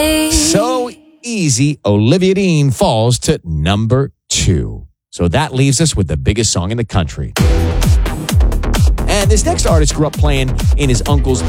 So Easy, Olivia Dean falls to number 2. So that leaves us with the biggest song in the country. And this next artist grew up playing in his uncle's